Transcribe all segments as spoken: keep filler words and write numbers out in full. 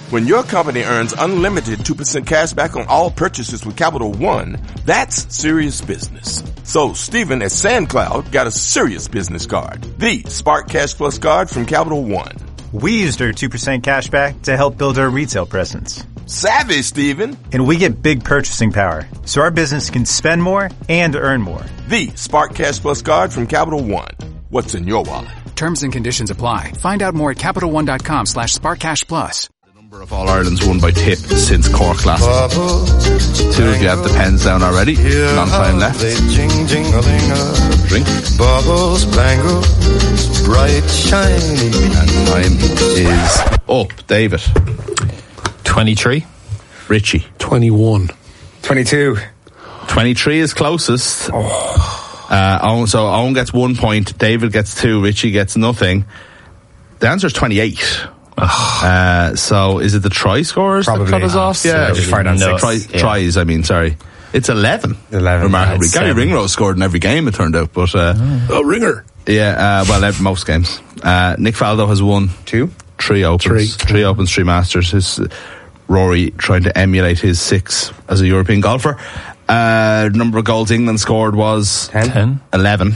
When your company earns unlimited two percent cash back on all purchases with Capital One, that's serious business. So Stephen at SandCloud got a serious business card, the Spark Cash Plus card from Capital One. We used our two percent cash back to help build our retail presence. Savvy, Stephen. And we get big purchasing power, so our business can spend more and earn more. The Spark Cash Plus card from Capital One. What's in your wallet? Terms and conditions apply. Find out more at CapitalOne.com slash SparkCashPlus. Number of All-Irelands won by Tip since Cork last. Two of you have the pens down already. Long time left. Drink. Bubbles, bangles, bright, shiny. And time is up. David. twenty-three. Richie. twenty-one. twenty-two. twenty-three is closest. Oh. Uh, Owen, so Owen gets one point. David gets two. Richie gets nothing. The answer is twenty-eight. Uh, so is it the try scores Probably that cut us off? Yeah, just fired on no, six. try, Yeah. Tries, I mean, sorry. It's eleven. eleven. Remarkably. Yeah, Gary seven. Ringrose scored in every game, it turned out. But uh, Oh, Ringer. yeah, uh, well, ev- most games. Uh, Nick Faldo has won Two. three opens. Three. Three opens, three masters. His, uh, Rory trying to emulate his six as a European golfer. Uh, number of goals England scored was Ten. ten. eleven.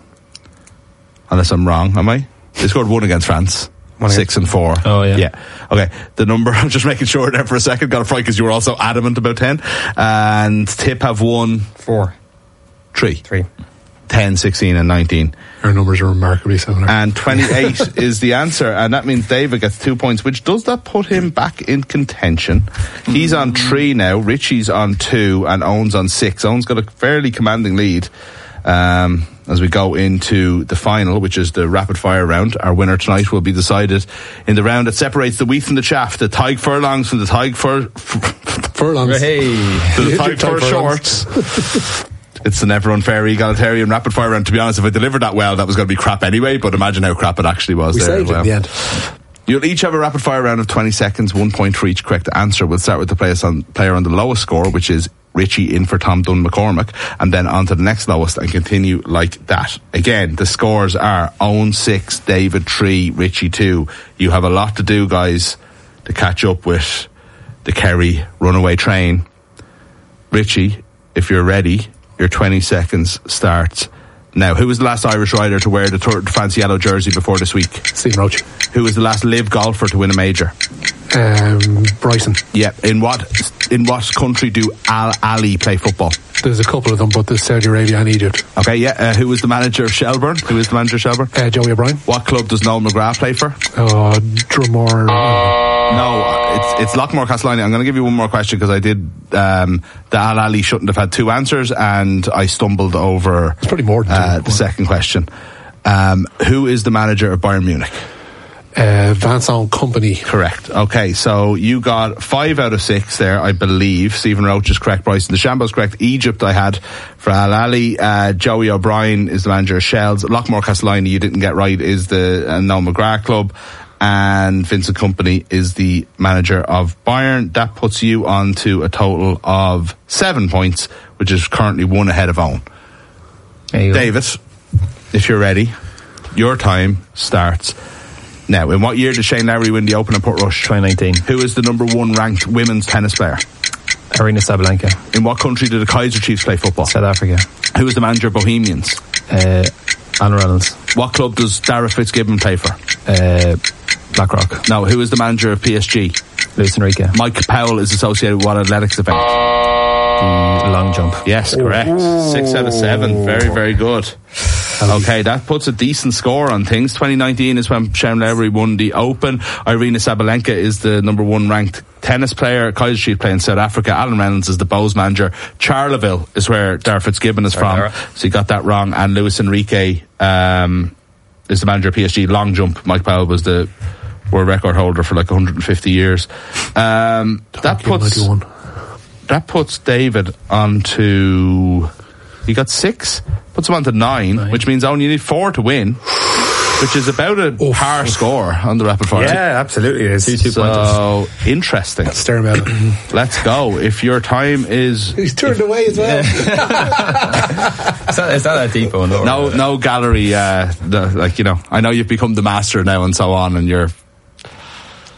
Unless I'm wrong, am I? They scored one against France. One Six and four. Oh, yeah. Yeah. Okay. The number, I'm just making sure there for a second. Got it right because you were also adamant about ten. And Tip have won Four. three. Three. ten, sixteen and nineteen. Our numbers are remarkably similar. And twenty-eight is the answer. And that means David gets two points, which does that put him back in contention. He's on three now. Richie's on two and Owen's on six. Owen's got a fairly commanding lead. Um, as we go into the final, which is the rapid fire round. Our winner tonight will be decided in the round that separates the wheat from the chaff, the Tig furlongs from the Tig fur, Furlongs. Hey. to the Tig Tig fur furlongs. shorts. It's the never unfair egalitarian rapid fire round. To be honest, if I delivered that well, that was going to be crap anyway, but imagine how crap it actually was We there saved as well. it in the end. You'll each have a rapid fire round of twenty seconds, one point for each correct answer. We'll start with the players on, player on the lowest score, which is Richie in for Tom Dunn McCormick, and then on to the next lowest and continue like that. Again, the scores are Owen six, David three, Richie two. You have a lot to do, guys, to catch up with the Kerry runaway train. Richie, if you're ready, your twenty seconds starts now. Who was the last Irish rider to wear the Tour de France yellow jersey before this week? Stephen Roach. Who was the last live golfer to win a major? Um, Bryson. Yeah. In what in what country do Al Ali play football? There's a couple of them, but there's Saudi Arabia and Egypt. Okay, yeah. Uh, who was the manager of Shelburne? Who is the manager of Shelburne? Uh, Joey O'Brien. What club does Noel McGrath play for? Uh, Drumore. No, it's it's Lockmore Castellani. I'm going to give you one more question because I did. Um, the Al Ali shouldn't have had two answers, and I stumbled over. It's pretty more than uh, two. the second question. Um, who is the manager of Bayern Munich? Uh, Vincent Company. Correct. Okay, so you got five out of six there, I believe. Stephen Roach is correct. Bryson DeChambeau is correct. Egypt I had for Al Ali. Uh, Joey O'Brien is the manager of Shells. Lockmore Castellani you didn't get right is the uh, Noel McGrath club. And Vincent Company is the manager of Bayern. That puts you on to a total of seven points, which is currently one ahead of Owen. David, if you're ready, your time starts now. In what year did Shane Lowry win the Open at Portrush? twenty nineteen. Who is the number one ranked women's tennis player? Aryna Sabalenka. In what country do the Kaiser Chiefs play football? South Africa. Who is the manager of Bohemians? Uh, Alan Reynolds. What club does Dara Fitzgibbon play for? Uh, BlackRock. No, who is the manager of P S G? Luis Enrique. Mike Powell is associated with what athletics event? The long jump. Yes, correct. Ooh. Six out of seven. Very, very good. Okay, that puts a decent score on things. twenty nineteen is when Shane Lowry won the Open. Aryna Sabalenka is the number one ranked tennis player. Kaiser Chiefs play in South Africa. Alan Reynolds is the Bows manager. Charleville is where Dara Fitzgibbon is from. Right. So you got that wrong. And Luis Enrique um, is the manager of P S G. Long jump. Mike Powell was the world record holder for like one hundred fifty years. Um, that puts ninety-one. That puts David onto. He got six. Puts him on to nine, nine, which means only you need four to win, which is about a Oof. par score on the rapid fire. Yeah, absolutely. It's two, two so pointers. Interesting. Stare him out. Let's go. If your time is, he's turned if, away as well. it's, not, it's not that deep one. No, no gallery. Uh, the, like you know, I know you've become the master now and so on, and you're